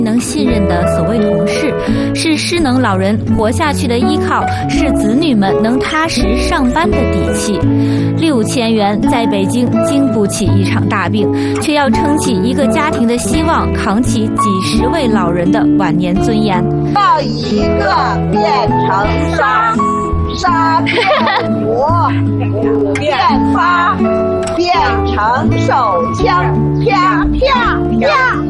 能信任的所谓同事，是失能老人活下去的依靠，是子女们能踏实上班的底气。6000元在北京经不起一场大病，却要撑起一个家庭的希望，扛起几十位老人的晚年尊严。 要一个变成沙，沙变火，火变发，变成手枪，啪啪啪。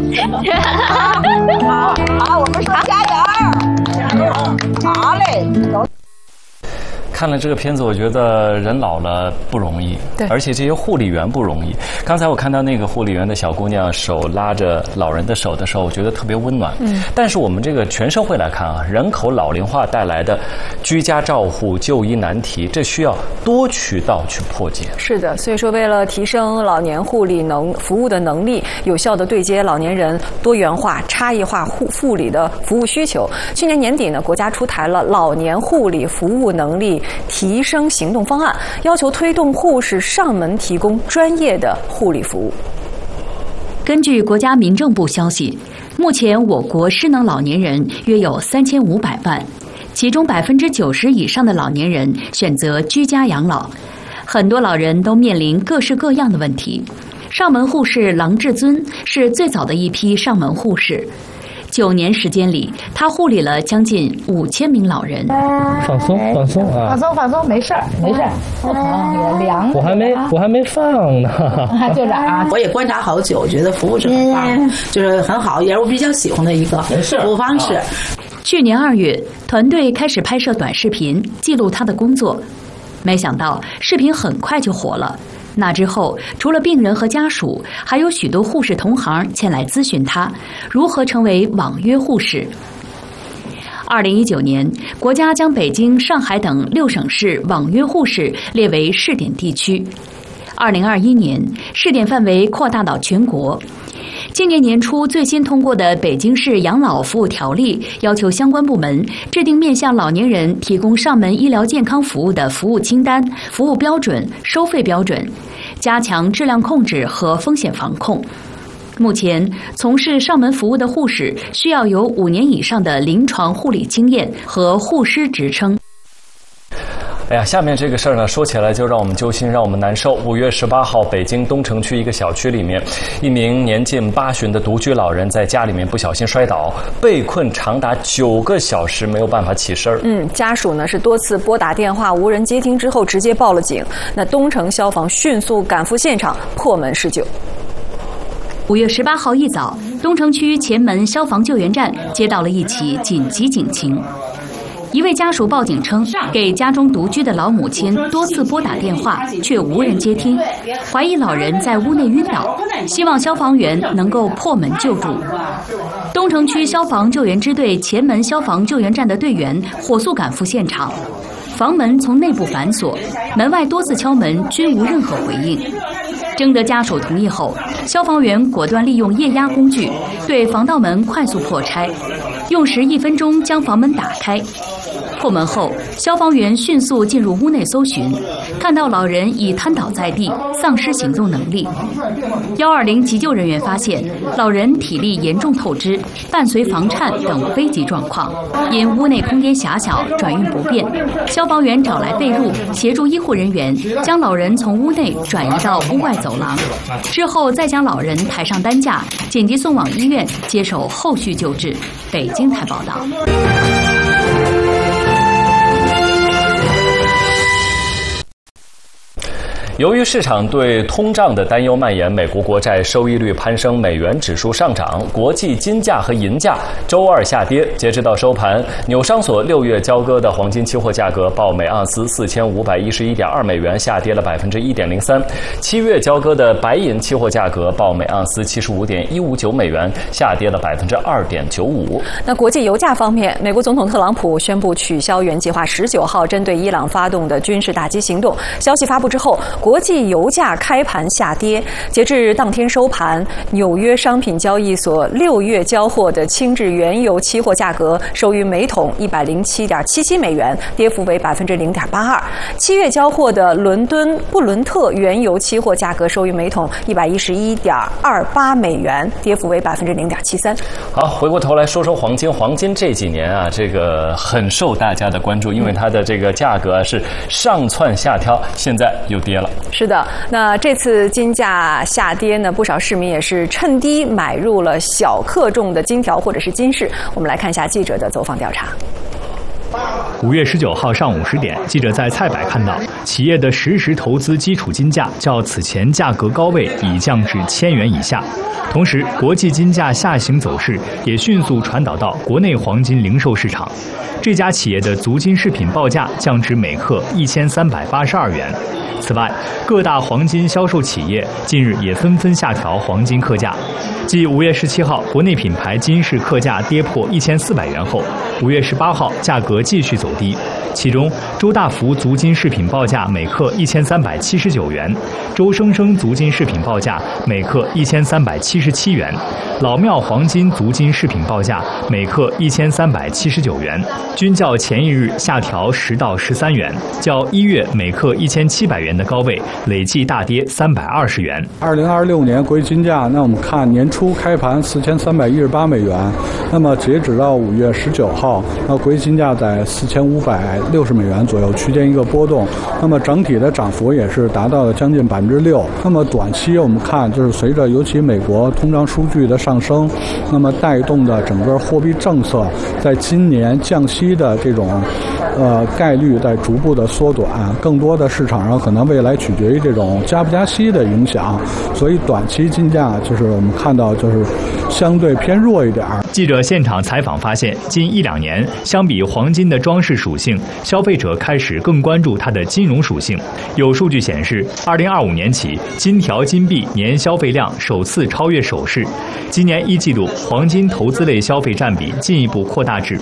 好，我们说加油！好嘞，走。 看了这个片子，我觉得人老了不容易， 对， 而且这些护理员不容易。刚才我看到那个护理员的小姑娘手拉着老人的手的时候，我觉得特别温暖。但是我们这个全社会来看啊，人口老龄化带来的居家照护、就医难题，这需要多渠道去破解。 是的，所以说为了提升老年护理服务的能力，有效地对接老年人多元化、差异化护理的服务需求，去年年底呢，国家出台了老年护理服务能力提升行动方案，要求推动护士上门提供专业的护理服务。 根据国家民政部消息，目前我国失能老年人约有3500万，其中90%以上的老年人选择居家养老，很多老人都面临各式各样的问题。上门护士郎志尊是最早的一批上门护士。9年时间里，他护理了将近5000名老人。 放松啊！ 放松，没事儿。也凉。 我还没放呢。 就是啊， 我也观察好久，觉得服务是很棒，就是很好，也是我比较喜欢的一个服务方式。 去年2月，团队开始拍摄短视频，记录他的工作。没想到视频很快就火了。那之后，除了病人和家属，还有许多护士同行前来咨询他如何成为网约护士。2019年，国家将北京、上海等6省市网约护士列为试点地区。2021年，试点范围扩大到全国。今年年初最新通过的《北京市养老服务条例》要求相关部门制定面向老年人提供上门医疗健康服务的服务清单、服务标准、收费标准，加强质量控制和风险防控。目前，从事上门服务的护士需要有5年以上的临床护理经验和护师职称。 哎呀，下面这个事儿呢，说起来就让我们揪心，让我们难受。5月18号，北京东城区一个小区里面，一名年近80的独居老人在家里面不小心摔倒，被困长达9个小时，没有办法起身。 家属呢是多次拨打电话无人接听之后，直接报了警。那东城消防迅速赶赴现场，破门施救。 5月18号一早，东城区前门消防救援站接到了一起紧急警情。一位家属报警称，给家中独居的老母亲多次拨打电话，却无人接听，怀疑老人在屋内晕倒，希望消防员能够破门救助。东城区消防救援支队前门消防救援站的队员火速赶赴现场，房门从内部反锁，门外多次敲门均无任何回应。征得家属同意后，消防员果断利用液压工具对防盗门快速破拆，用时1分钟将房门打开。破门后，消防员迅速进入屋内搜寻，看到老人已瘫倒在地，丧失行动能力。120急救人员发现老人体力严重透支，伴随房颤等危急状况，因屋内空间狭小，转运不便，消防员找来被褥，协助医护人员将老人从屋内转移到屋外走廊，之后再将老人抬上担架，紧急送往医院接受后续救治。北京台报道。 由于市场对通胀的担忧蔓延，美国国债收益率攀升，美元指数上涨，国际金价和银价周二下跌。截止到收盘，纽商所6月交割的黄金期货价格报每盎司4511.2美元，下跌了1.03%；7月交割的白银期货价格报每盎司75.159美元，下跌了2.95%。 那国际油价方面，美国总统特朗普宣布取消原计划19号针对伊朗发动的军事打击行动。消息发布之后，国国际油价开盘下跌，截至当天收盘，纽约商品交易所6月交货的轻质原油期货价格收于每桶107.77美元，跌幅为0.82%。7月交货的伦敦布伦特原油期货价格收于每桶111.28美元，跌幅为0.73%。 好，回过头来说说黄金。黄金这几年啊，这个很受大家的关注，因为它的这个价格是上蹿下跳，现在又跌了。 是的，那这次金价下跌呢，不少市民也是趁低买入了小克重的金条或者是金饰。我们来看一下记者的走访调查。 5月19号上午10点，记者在菜百看到，企业的实时投资基础金价较此前价格高位已降至1000元以下。同时，国际金价下行走势也迅速传导到国内黄金零售市场。这家企业的足金饰品报价降至每克1382元。此外，各大黄金销售企业近日也纷纷下调黄金克价。继5月17号国内品牌金饰克价跌破1400元后，5月18号价格继续走低。其中，周大福足金饰品报价每克1379元，周生生足金饰品报价每克1377元，老庙黄金足金饰品报价每克1379元，均较前一日下调10到13元，较1月每克1700元的高位累计大跌320元。 2026年国际金价，那我们看年初开盘4318美元，那么截止到5月19号，那国际金价在4560美元左右区间一个波动，那么整体的涨幅也是达到了将近6%。那么短期我们看，就是随着尤其美国通胀数据的上升，那么带动的整个货币政策在今年降息的这种概率在逐步的缩短，更多的市场上可能未来取决于这种加不加息的影响，所以短期金价就是我们看到就是相对偏弱一点。 记者现场采访发现，近1-2年相比黄金的装饰属性，消费者开始更关注它的金融属性。有数据显示，2025年起，金条金币年消费量首次超越首饰。今年1季度，黄金投资类消费占比进一步扩大至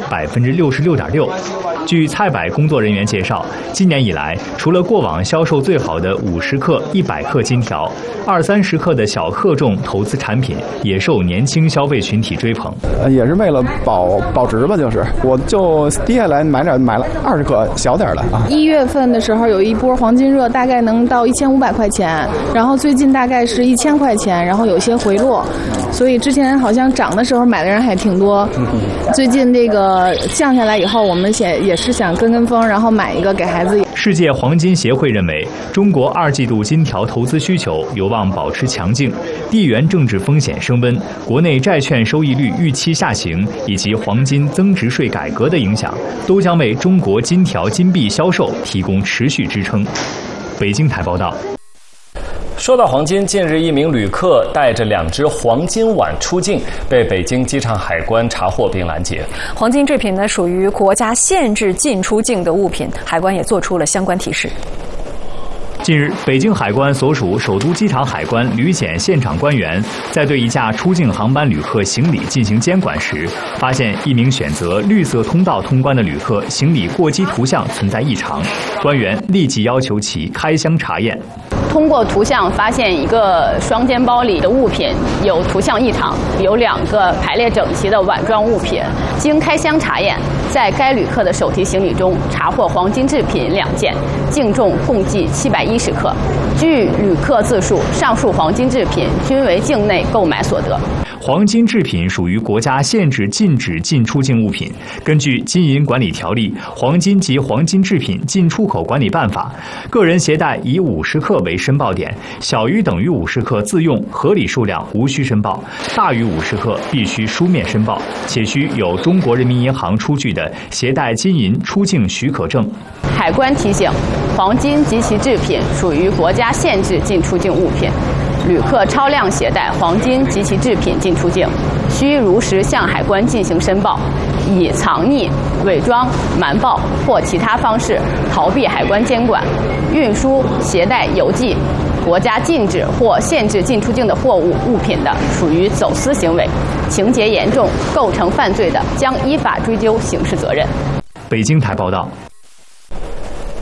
66.6%。据菜百工作人员介绍，今年以来，除了过往销售最好的50克、100克金条，20-30克的小克重投资产品也受年轻消费群体追捧。 也是为了保值吧，就是我就跌下来买了20克小点的啊。 1月份的时候有一波黄金热，大概能到1500块钱，然后最近大概是1000块钱，然后有些回落，所以之前好像涨的时候买的人还挺多。最近这个降下来以后，我们也是想跟风，然后买一个给孩子。 世界黄金协会认为，中国2季度金条投资需求有望保持强劲，地缘政治风险升温，国内债券收益率预期下行，以及黄金增值税改革的影响，都将为中国金条金币销售提供持续支撑。北京台报道。 说到黄金，近日一名旅客带着2只黄金碗出境，被北京机场海关查获并拦截。 黄金制品呢，属于国家限制进出境的物品，海关也做出了相关提示。 近日，北京海关所属首都机场海关旅检现场官员在对一架出境航班旅客行李进行监管时，发现一名选择绿色通道通关的旅客行李过机图像存在异常，官员立即要求其开箱查验。 通过图像发现一个双肩包里的物品有图像异常，有2个排列整齐的碗状物品。经开箱查验，在该旅客的手提行李中查获黄金制品2件，净重共计710克。据旅客自述，上述黄金制品均为境内购买所得。 黄金制品属于国家限制禁止进出境物品。根据《金银管理条例》《黄金及黄金制品进出口管理办法》，个人携带以50克为申报点，小于等于50克自用，合理数量无需申报，大于50克必须书面申报，且需有中国人民银行出具的携带金银出境许可证。 海关提醒，黄金及其制品属于国家限制进出境物品。旅客超量携带黄金及其制品进出境，需如实向海关进行申报。以藏匿、伪装、瞒报或其他方式逃避海关监管、运输、携带、邮寄国家禁止或限制进出境的货物、物品的，属于走私行为，情节严重，构成犯罪的，将依法追究刑事责任。 北京台报道。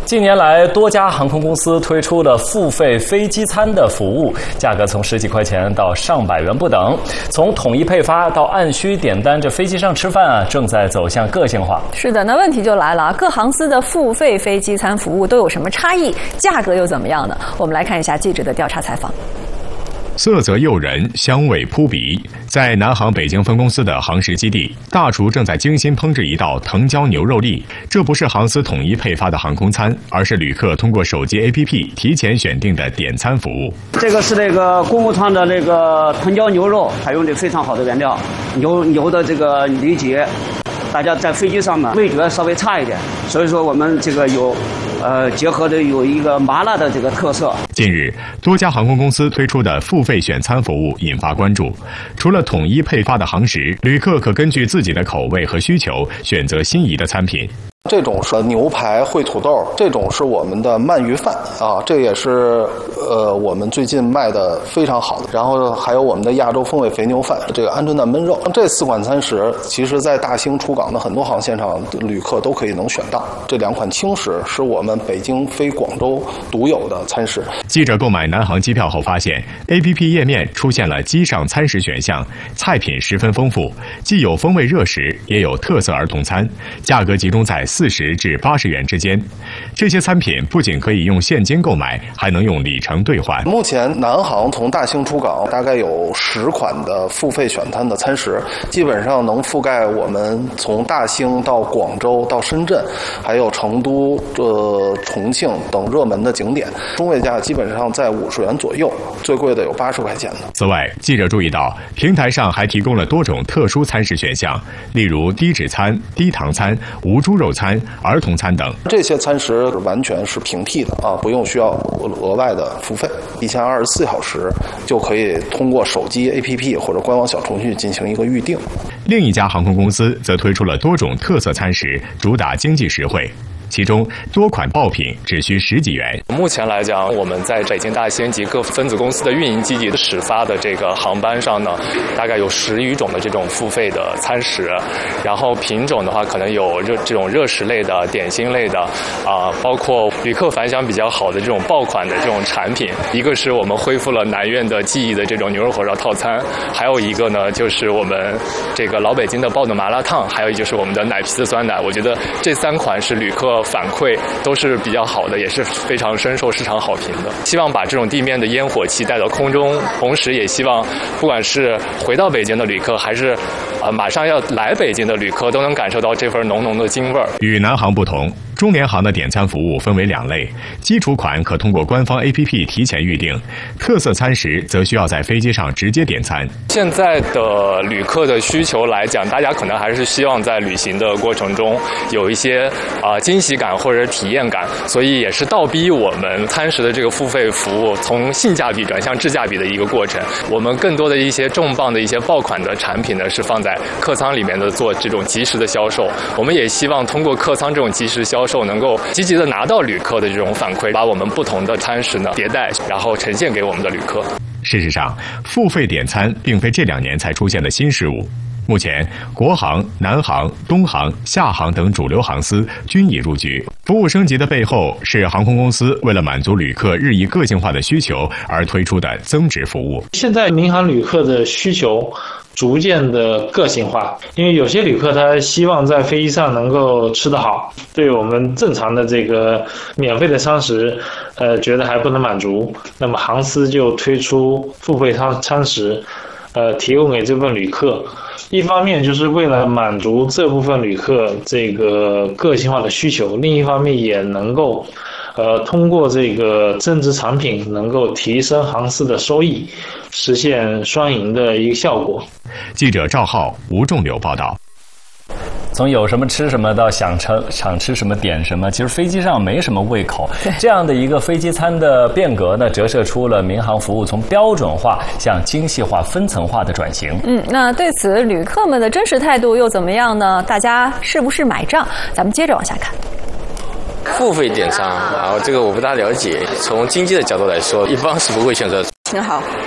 近年来，多家航空公司推出了付费飞机餐的服务，价格从10几块钱到上百元不等。从统一配发到按需点单，这飞机上吃饭啊，正在走向个性化。 是的，那问题就来了，各航司的付费飞机餐服务都有什么差异？价格又怎么样呢？我们来看一下记者的调查采访。 色泽诱人，香味扑鼻。在南航北京分公司的航食基地，大厨正在精心烹制一道藤椒牛肉粒。这不是航司统一配发的航空餐，而是旅客通过手机 APP 提前选定的点餐服务。 这个是那个公务舱的那个藤椒牛肉，采用的非常好的原料，牛的这个里脊。大家在飞机上呢，味觉稍微差一点，所以说我们这个结合的有一个麻辣的这个特色。 近日，多家航空公司推出的付费选餐服务引发关注。除了统一配发的航食，旅客可根据自己的口味和需求选择心仪的餐品。 这种是牛排烩土豆，这种是我们的鳗鱼饭啊，这也是我们最近卖的非常好的。然后还有我们的亚洲风味肥牛饭，这个鹌鹑蛋焖肉，这4款餐食，其实在大兴出港的很多航线上，旅客都可以能选到。这2款轻食是我们北京飞广州独有的餐食。 记者购买南航机票后发现 ，APP 页面出现了机上餐食选项，菜品十分丰富，既有风味热食，也有特色儿童餐，价格集中在40至80元之间。这些餐品不仅可以用现金购买，还能用里程兑换。 目前南航从大兴出港大概有10款的付费选餐的餐食，基本上能覆盖我们从大兴到广州到深圳，还有成都、重庆等热门的景点。中位价基本上在50元左右，最贵的有80块钱的。 此外，记者注意到平台上还提供了多种特殊餐食选项，例如低脂餐、低糖餐、无猪肉餐、儿童餐等。 这些餐食完全是平替的啊，不用需要额外的付费，提前24小时就可以通过手机 APP 或者官网小程序进行一个预订。 另一家航空公司则推出了多种特色餐食，主打经济实惠。其中多款爆品只需10几元。 目前来讲，我们在北京大兴及各分子公司的运营基地的始发的这个航班上呢，大概有10余种的这种付费的餐食，然后品种的话可能有这种热食类的、点心类的包括旅客反响比较好的这种爆款的这种产品。一个是我们恢复了南苑的记忆的这种牛肉火烧套餐，还有一个呢就是我们这个老北京的爆肚麻辣烫，还有就是我们的奶皮子酸奶。我觉得这3款是旅客反馈都是比较好的，也是非常深受市场好评的。希望把这种地面的烟火气带到空中，同时也希望不管是回到北京的旅客，还是马上要来北京的旅客，都能感受到这份浓浓的京味儿。 与南航不同，中联航的点餐服务分为2类，基础款可通过官方 APP 提前预订，特色餐食则需要在飞机上直接点餐。 现在的旅客的需求来讲，大家可能还是希望在旅行的过程中有一些惊喜感或者体验感，所以也是倒逼我们餐食的这个付费服务从性价比转向质价比的一个过程。我们更多的一些重磅的一些爆款的产品呢，是放在客舱里面的做这种即时的销售。我们也希望通过客舱这种即时销售，能够积极的拿到旅客的这种反馈，把我们不同的餐食呢迭代，然后呈现给我们的旅客。 事实上，付费点餐并非这2年才出现的新事物。目前，国航、南航、东航、厦航等主流航司均已入局。服务升级的背后，是航空公司为了满足旅客日益个性化的需求而推出的增值服务。 现在民航旅客的需求逐渐的个性化，因为有些旅客他希望在飞机上能够吃得好，对我们正常的这个免费的餐食，觉得还不能满足，那么航司就推出付费餐食，提供给这部分旅客。一方面就是为了满足这部分旅客这个个性化的需求，另一方面也能够通过这个增值产品能够提升航司的收益，实现双赢的一个效果。 记者赵浩、吴仲柳报道。 从有什么吃什么到想吃什么点什么，其实飞机上没什么胃口。这样的一个飞机餐的变革呢，折射出了民航服务从标准化向精细化、分层化的转型。 那对此旅客们的真实态度又怎么样呢？大家是不是买账？咱们接着往下看。 付费点餐，然后这个我不大了解。从经济的角度来说，一般是不会选择。 挺好，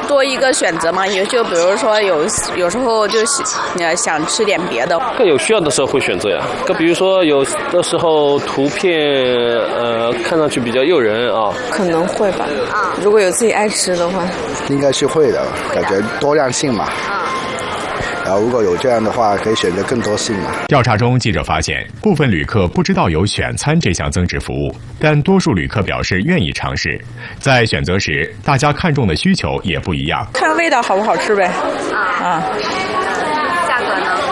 多一个选择嘛，就比如说有时候就想吃点别的。 更有需要的时候会选择呀，更比如说有的时候图片看上去比较诱人啊， 可能会吧。如果有自己爱吃的话， 应该是会的，感觉多样性嘛。然后如果有这样的话，可以选择更多性嘛。 调查中，记者发现，部分旅客不知道有选餐这项增值服务，但多数旅客表示愿意尝试。在选择时，大家看重的需求也不一样， 看味道好不好吃呗。 价格呢？